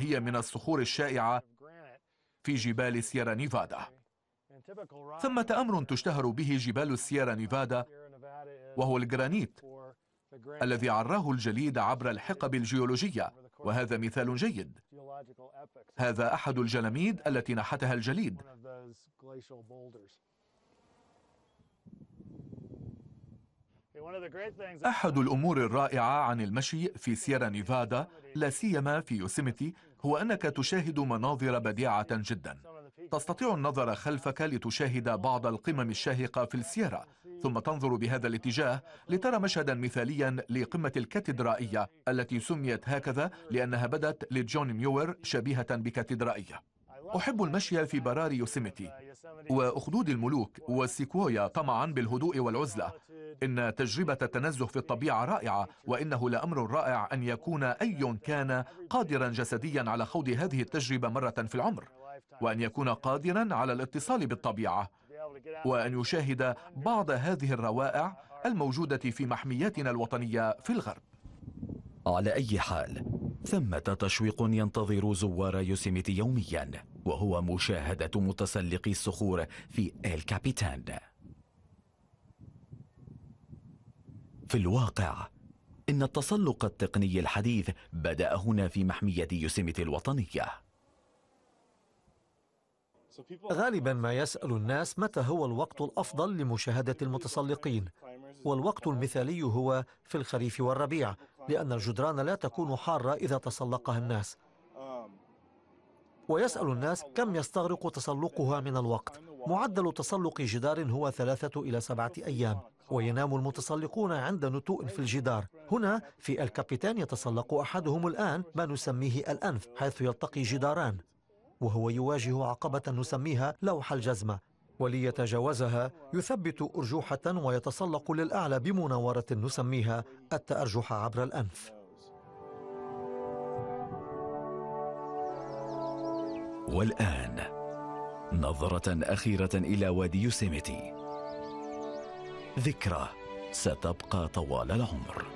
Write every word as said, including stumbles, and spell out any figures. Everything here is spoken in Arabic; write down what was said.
وهي من الصخور الشائعة في جبال سييرا نيفادا. ثمة أمر تشتهر به جبال السييرا نيفادا، وهو الجرانيت الذي عراه الجليد عبر الحقب الجيولوجية، وهذا مثال جيد. هذا أحد الجلاميد التي نحتها الجليد. أحد الأمور الرائعة عن المشي في سييرا نيفادا، لا سيما في يوسيميتي، هو أنك تشاهد مناظر بديعة جدا. تستطيع النظر خلفك لتشاهد بعض القمم الشاهقة في السييرا، ثم تنظر بهذا الاتجاه لترى مشهدا مثاليا لقمة الكاتدرائية التي سميت هكذا لأنها بدت لجون ميور شبيهة بكاتدرائية. أحب المشي في براري يوسيميتي وأخدود الملوك والسيكويا طمعا بالهدوء والعزلة. إن تجربة التنزه في الطبيعة رائعة، وإنه لأمر رائع أن يكون أي كان قادرا جسديا على خوض هذه التجربة مرة في العمر، وأن يكون قادرا على الاتصال بالطبيعة، وأن يشاهد بعض هذه الروائع الموجودة في محمياتنا الوطنية في الغرب. على أي حال، ثمة تشويق ينتظر زوار يوسيميتي يوميا، وهو مشاهدة متسلقي الصخور في إل كابيتان. في الواقع إن التسلق التقني الحديث بدأ هنا في محمية يوسيميتي الوطنية. غالبا ما يسأل الناس متى هو الوقت الأفضل لمشاهدة المتسلقين، والوقت المثالي هو في الخريف والربيع، لأن الجدران لا تكون حارة إذا تسلقها الناس. ويسأل الناس كم يستغرق تسلقها من الوقت. معدل تسلق جدار هو ثلاثة إلى سبعة أيام، وينام المتسلقون عند نتوء في الجدار. هنا في الكابيتان يتسلق أحدهم الآن ما نسميه الأنف، حيث يلتقي جداران، وهو يواجه عقبة نسميها لوح الجزمة، وليتجاوزها يثبت أرجوحة ويتسلق للأعلى بمناورة نسميها التأرجح عبر الأنف. والآن نظرة أخيرة إلى وادي يوسيميتي، ذكرى ستبقى طوال العمر.